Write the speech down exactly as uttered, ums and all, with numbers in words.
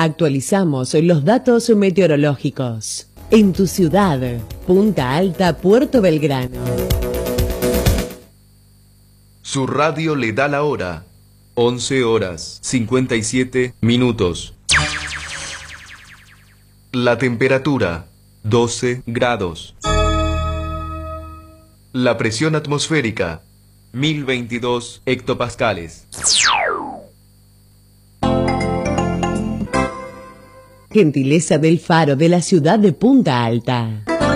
Actualizamos los datos meteorológicos. En tu ciudad, Punta Alta, Puerto Belgrano. Su radio le da la hora. once horas, cincuenta y siete minutos. La temperatura, doce grados. La presión atmosférica, mil veintidós hectopascales. Gentileza del Faro de la ciudad de Punta Alta.